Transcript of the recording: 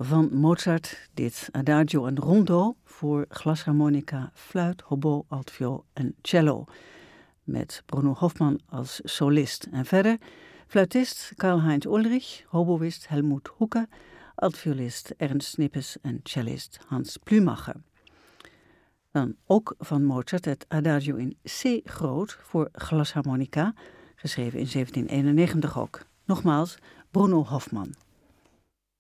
van Mozart, dit Adagio en Rondo voor glasharmonica, fluit, hobo, altviool en cello. Met Bruno Hofmann als solist. En verder fluitist Karl-Heinz Ulrich, hoboïst Helmut Hucke, altviolist Ernst Nippes en cellist Hans Plümacher. Dan ook van Mozart het Adagio in C groot voor glasharmonica, geschreven in 1791 ook. Nogmaals, Bruno Hofmann.